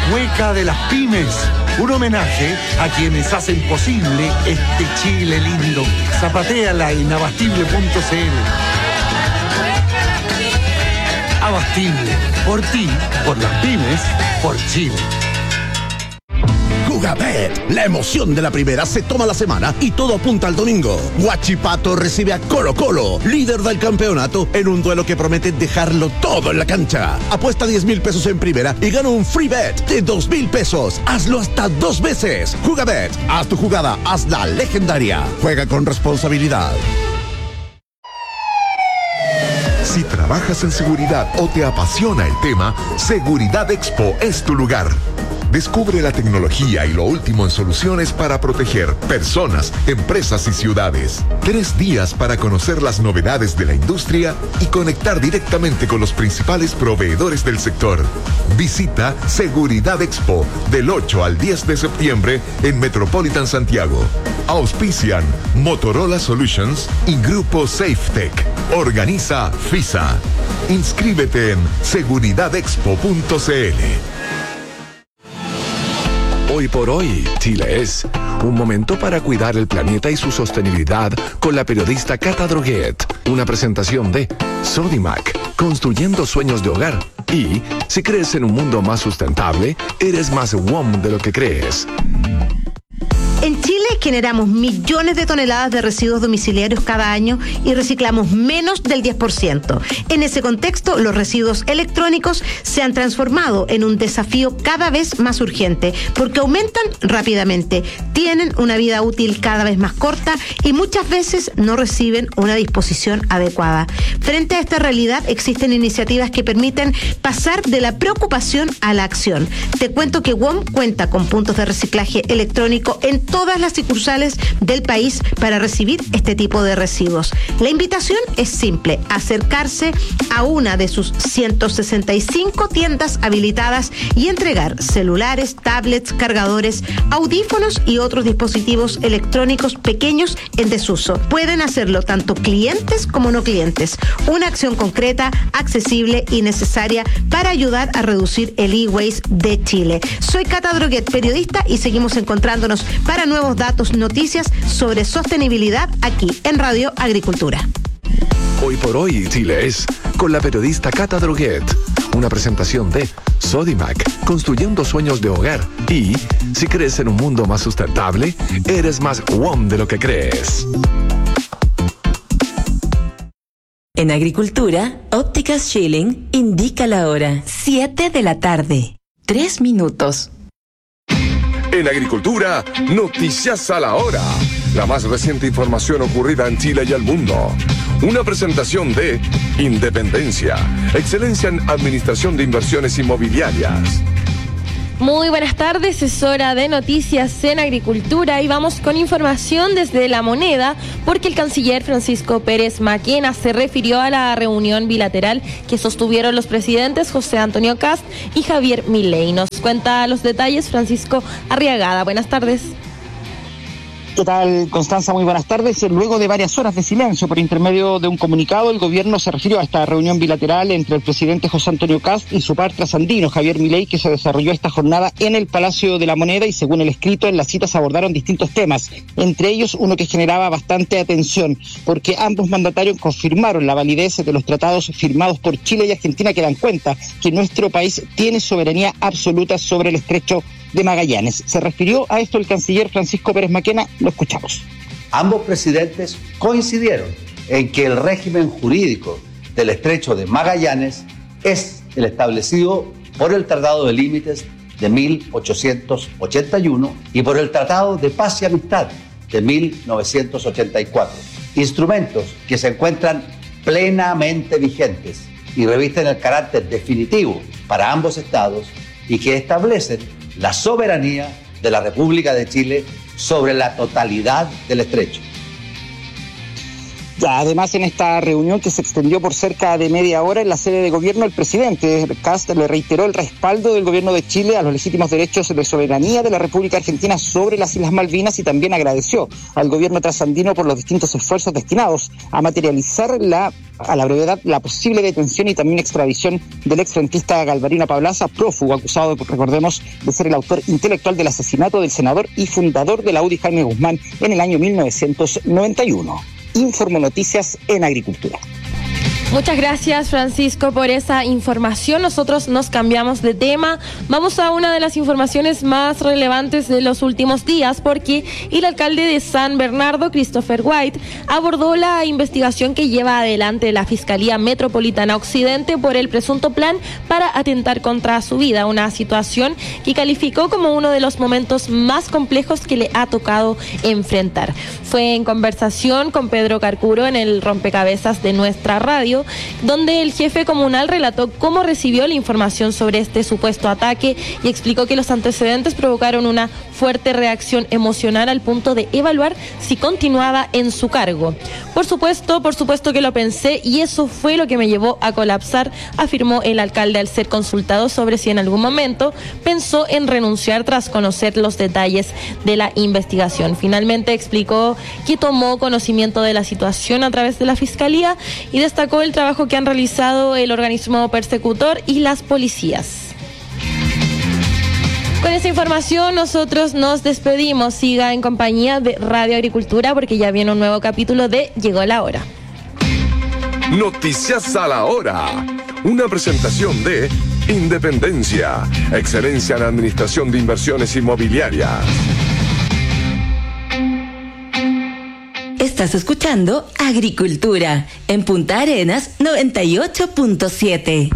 Hueca de las Pymes. Un homenaje a quienes hacen posible este Chile lindo. Zapatéala en abastible.cl. Abastible. Por ti, por las pymes, por Chile. Jugabet, la emoción de la primera se toma la semana y todo apunta al domingo. Huachipato recibe a Colo Colo, líder del campeonato, en un duelo que promete dejarlo todo en la cancha. Apuesta 10,000 pesos en primera y gana un free bet de 2,000 pesos. Hazlo hasta 2 veces. Jugabet, haz tu jugada, hazla legendaria. Juega con responsabilidad. Si trabajas en seguridad o te apasiona el tema, Seguridad Expo es tu lugar. Descubre la tecnología y lo último en soluciones para proteger personas, empresas y ciudades. 3 días para conocer las novedades de la industria y conectar directamente con los principales proveedores del sector. Visita Seguridad Expo del 8 al 10 de septiembre en Metropolitan Santiago. Auspician Motorola Solutions y Grupo SafeTech. Organiza FISA. Inscríbete en seguridadexpo.cl. Hoy por hoy, Chile es un momento para cuidar el planeta y su sostenibilidad con la periodista Cata Droguet. Una presentación de Sodimac, construyendo sueños de hogar. Y si crees en un mundo más sustentable, eres más WOM de lo que crees. En Chile generamos millones de toneladas de residuos domiciliarios cada año y reciclamos menos del 10%. En ese contexto, los residuos electrónicos se han transformado en un desafío cada vez más urgente porque aumentan rápidamente, tienen una vida útil cada vez más corta y muchas veces no reciben una disposición adecuada. Frente a esta realidad, existen iniciativas que permiten pasar de la preocupación a la acción. Te cuento que WOM cuenta con puntos de reciclaje electrónico en todas las sucursales del país para recibir este tipo de residuos. La invitación es simple: acercarse a una de sus 165 tiendas habilitadas y entregar celulares, tablets, cargadores, audífonos y otros dispositivos electrónicos pequeños en desuso. Pueden hacerlo tanto clientes como no clientes. Una acción concreta, accesible y necesaria para ayudar a reducir el e-waste de Chile. Soy Cata Droguet, periodista, y seguimos encontrándonos para nuevos datos, noticias sobre sostenibilidad aquí en Radio Agricultura. Hoy por hoy, Chile es con la periodista Cata Droguet. Una presentación de Sodimac, construyendo sueños de hogar. Y si crees en un mundo más sustentable, eres más WOM de lo que crees. En Agricultura, Ópticas Schilling indica la hora: 7 de la tarde, 3 minutos. En Agricultura, noticias a la hora. La más reciente información ocurrida en Chile y el mundo. Una presentación de Independencia, excelencia en administración de inversiones inmobiliarias. Muy buenas tardes, es hora de noticias en Agricultura y vamos con información desde La Moneda porque el canciller Francisco Pérez Maquena se refirió a la reunión bilateral que sostuvieron los presidentes José Antonio Kast y Javier Milei. Nos cuenta los detalles Francisco Arriagada. Buenas tardes. ¿Qué tal, Constanza? Muy buenas tardes. Luego de varias horas de silencio por intermedio de un comunicado, el gobierno se refirió a esta reunión bilateral entre el presidente José Antonio Kast y su par trasandino, Javier Milei, que se desarrolló esta jornada en el Palacio de la Moneda, y según el escrito, en la cita se abordaron distintos temas, entre ellos uno que generaba bastante atención, porque ambos mandatarios confirmaron la validez de los tratados firmados por Chile y Argentina que dan cuenta que nuestro país tiene soberanía absoluta sobre el estrecho de Magallanes. Se refirió a esto el canciller Francisco Pérez Maquena. Lo escuchamos. Ambos presidentes coincidieron en que el régimen jurídico del estrecho de Magallanes es el establecido por el Tratado de Límites de 1881 y por el Tratado de Paz y Amistad de 1984, instrumentos que se encuentran plenamente vigentes y revisten el carácter definitivo para ambos estados y que establecen la soberanía de la República de Chile sobre la totalidad del estrecho. Además, en esta reunión que se extendió por cerca de media hora en la sede de gobierno, el presidente Kast le reiteró el respaldo del gobierno de Chile a los legítimos derechos de soberanía de la República Argentina sobre las Islas Malvinas y también agradeció al gobierno trasandino por los distintos esfuerzos destinados a materializar a la brevedad la posible detención y también extradición del exfrentista Galvarino Pablaza, prófugo acusado, recordemos, de ser el autor intelectual del asesinato del senador y fundador de la UDI Jaime Guzmán en el año 1991. Informo Noticias en Agricultura. Muchas gracias, Francisco, por esa información. Nosotros nos cambiamos de tema. Vamos a una de las informaciones más relevantes de los últimos días, porque el alcalde de San Bernardo, Christopher White, abordó la investigación que lleva adelante la Fiscalía Metropolitana Occidente por el presunto plan para atentar contra su vida, una situación que calificó como uno de los momentos más complejos que le ha tocado enfrentar. Fue en conversación con Pedro Carcuro en el Rompecabezas de nuestra radio, donde el jefe comunal relató cómo recibió la información sobre este supuesto ataque y explicó que los antecedentes provocaron una fuerte reacción emocional al punto de evaluar si continuaba en su cargo. Por supuesto que lo pensé y eso fue lo que me llevó a colapsar, afirmó el alcalde al ser consultado sobre si en algún momento pensó en renunciar tras conocer los detalles de la investigación. Finalmente explicó que tomó conocimiento de la situación a través de la Fiscalía y destacó el trabajo que han realizado el organismo persecutor y las policías. Con esa información nosotros nos despedimos. Siga en compañía de Radio Agricultura porque ya viene un nuevo capítulo de Llegó la Hora. Noticias a la hora. Una presentación de Independencia, excelencia en administración de inversiones inmobiliarias. Estás escuchando Agricultura en Punta Arenas 98.7.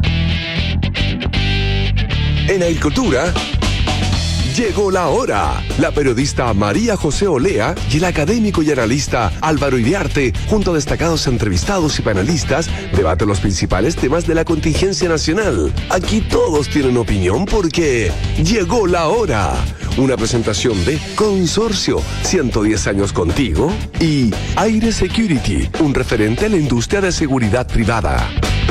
En Agricultura, llegó la hora. La periodista María José Olea y el académico y analista Álvaro Iriarte, junto a destacados entrevistados y panelistas, debaten los principales temas de la contingencia nacional. Aquí todos tienen opinión porque llegó la hora. Una presentación de Consorcio, 110 años contigo, y Aire Security, un referente a la industria de seguridad privada.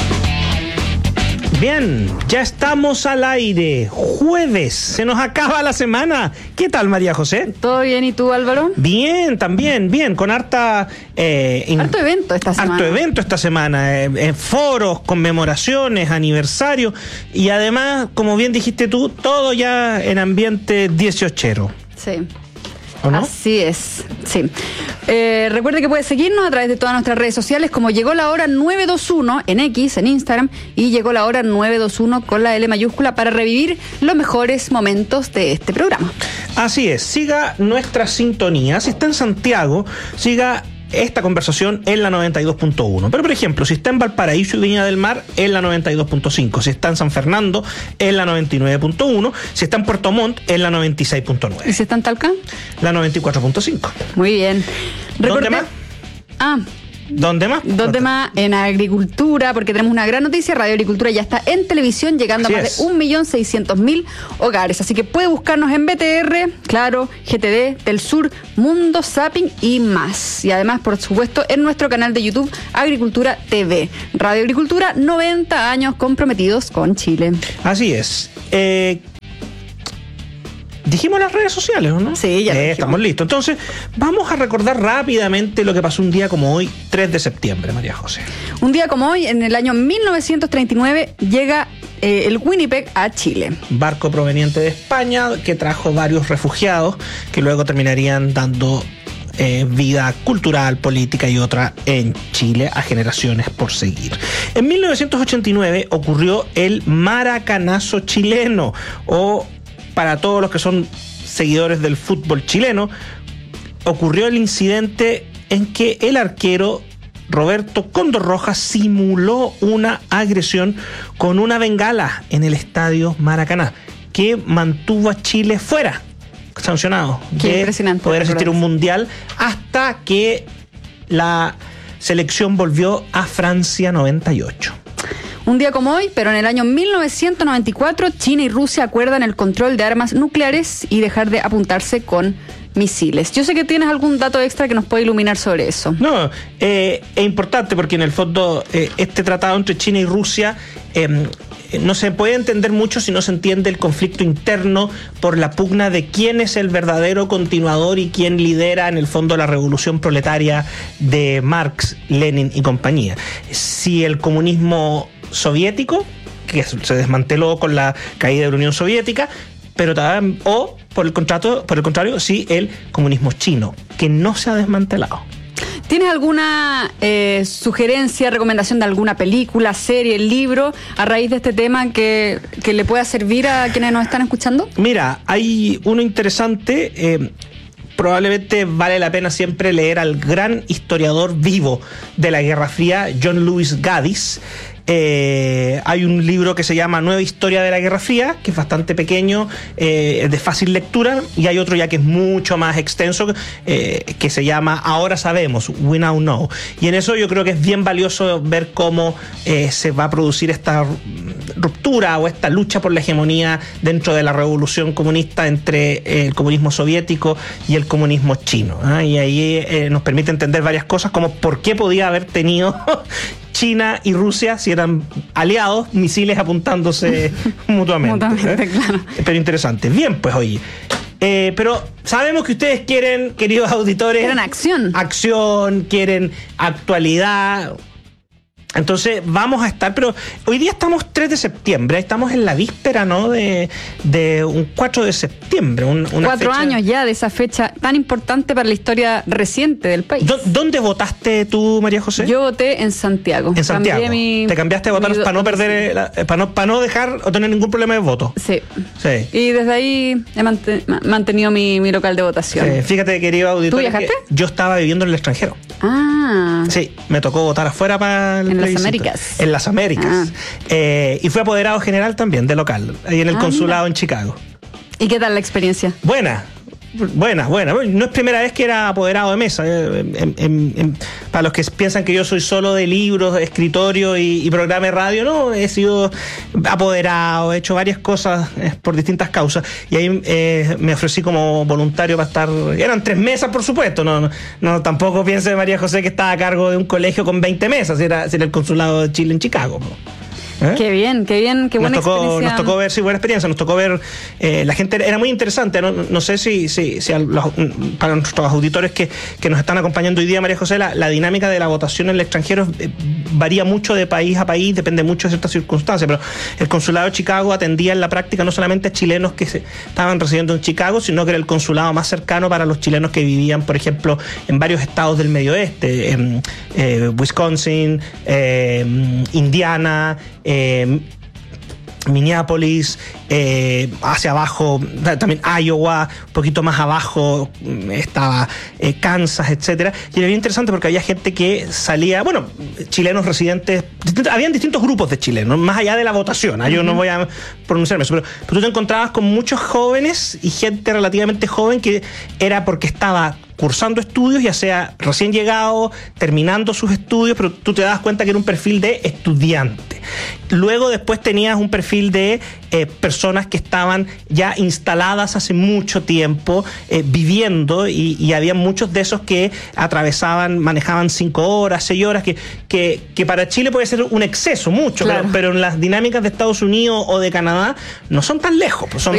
Bien, ya estamos al aire. Jueves, se nos acaba la semana. ¿Qué tal, María José? ¿Todo bien? ¿Y tú, Álvaro? Bien, también, bien, con harto evento esta semana. Harto evento esta semana, foros, conmemoraciones, aniversarios y además, como bien dijiste tú, todo ya en ambiente 18ero. Sí. ¿O no? Así es, sí. Recuerde que puede seguirnos a través de todas nuestras redes sociales como Llegó la Hora 921 en X, en Instagram, y Llegó la Hora 921 con la L mayúscula para revivir los mejores momentos de este programa. Así es, siga nuestra sintonía. Si está en Santiago, siga esta conversación en la 92.1. Pero, por ejemplo, si está en Valparaíso y Viña del Mar, en la 92.5. Si está en San Fernando, en la 99.1. Si está en Puerto Montt, en la 96.9. ¿Y si está en Talca? La 94.5. Muy bien. ¿Dónde más? ¿Dónde más? ¿Dónde más? En Agricultura, porque tenemos una gran noticia. Radio Agricultura ya está en televisión, llegando a más de 1.600.000 hogares. Así que puede buscarnos en BTR, Claro, GTD, Telsur, Mundo, Zapping y más. Y además, por supuesto, en nuestro canal de YouTube, Agricultura TV. Radio Agricultura, 90 años comprometidos con Chile. Así es. Dijimos las redes sociales, ¿o no? Sí, ya estamos listos. Entonces, vamos a recordar rápidamente lo que pasó un día como hoy, 3 de septiembre, María José. Un día como hoy, en el año 1939, llega el Winnipeg a Chile. Barco proveniente de España que trajo varios refugiados que luego terminarían dando vida cultural, política y otra en Chile a generaciones por seguir. En 1989 ocurrió el Maracanazo chileno, o para todos los que son seguidores del fútbol chileno, ocurrió el incidente en que el arquero Roberto Cóndor Rojas simuló una agresión con una bengala en el estadio Maracaná, que mantuvo a Chile fuera, sancionado, de poder asistir a un mundial, hasta que la selección volvió a Francia 98. Un día como hoy, pero en el año 1994, China y Rusia acuerdan el control de armas nucleares y dejar de apuntarse con misiles. Yo sé que tienes algún dato extra que nos puede iluminar sobre eso. No, es importante porque en el fondo este tratado entre China y Rusia no se puede entender mucho si no se entiende el conflicto interno por la pugna de quién es el verdadero continuador y quién lidera en el fondo la revolución proletaria de Marx, Lenin y compañía. Si el comunismo soviético, que se desmanteló con la caída de la Unión Soviética, pero también, o por el contrario, sí el comunismo chino, que no se ha desmantelado. ¿Tienes alguna sugerencia, recomendación de alguna película, serie, libro a raíz de este tema que le pueda servir a quienes nos están escuchando? Mira, hay uno interesante. Probablemente vale la pena siempre leer al gran historiador vivo de la Guerra Fría, John Lewis Gaddis. Hay un libro que se llama Nueva Historia de la Guerra Fría, que es bastante pequeño, de fácil lectura, y hay otro ya que es mucho más extenso, que se llama Ahora Sabemos, We Now Know. Y en eso yo creo que es bien valioso ver cómo se va a producir esta ruptura o esta lucha por la hegemonía dentro de la revolución comunista entre el comunismo soviético y el comunismo chino. Y ahí nos permite entender varias cosas, como por qué podía haber tenido China y Rusia, si eran aliados, misiles apuntándose mutuamente. Claro. Pero interesante. Bien, pues oye. Pero sabemos que ustedes quieren, queridos auditores, quieren acción. Acción, quieren actualidad. Entonces vamos a estar, pero hoy día estamos 3 de septiembre, estamos en la víspera, ¿no? De un 4 de septiembre. 4 años ya de esa fecha tan importante para la historia reciente del país. ¿Dónde votaste tú, María José? Yo voté en Santiago. En Santiago. ¿Te cambiaste a votar para no perder, para no dejar o tener ningún problema de voto? Sí. Y desde ahí he mantenido mi local de votación. Fíjate, querido auditor, ¿tú viajaste? Yo estaba viviendo en el extranjero. Sí, me tocó votar afuera para el las Américas. En las Américas. Y fui apoderado general también de local, ahí en el consulado en Chicago. ¿Y qué tal la experiencia? Buena. No es primera vez que era apoderado de mesa. Para los que piensan que yo soy solo de libros, escritorio y programa de radio, no, he sido apoderado, he hecho varias cosas por distintas causas. Y ahí me ofrecí como voluntario para estar. Eran 3 mesas, por supuesto. No tampoco piense, María José, que estaba a cargo de un colegio con 20 mesas. Era el consulado de Chile en Chicago. Qué bien, qué buena experiencia. Nos tocó ver, buena experiencia, nos tocó ver, la gente era muy interesante, no sé si para nuestros auditores que nos están acompañando hoy día, María José, la dinámica de la votación en el extranjero varía mucho de país a país, depende mucho de ciertas circunstancias, pero el consulado de Chicago atendía en la práctica no solamente a chilenos que estaban residiendo en Chicago, sino que era el consulado más cercano para los chilenos que vivían, por ejemplo, en varios estados del medio oeste, Wisconsin, Indiana, Minneapolis, hacia abajo también Iowa, un poquito más abajo estaba Kansas, etcétera. Y era bien interesante porque había gente que salía, chilenos residentes, habían distintos grupos de chilenos, más allá de la votación. Yo no voy a pronunciarme eso, pero tú te encontrabas con muchos jóvenes y gente relativamente joven que era porque estaba cursando estudios, ya sea recién llegado, terminando sus estudios, pero tú te das cuenta que era un perfil de estudiante. Luego después tenías un perfil de personas que estaban ya instaladas hace mucho tiempo, viviendo, y había muchos de esos que manejaban 5 horas, 6 horas, que para Chile puede ser un exceso, mucho, claro. pero en las dinámicas de Estados Unidos o de Canadá no son tan lejos, son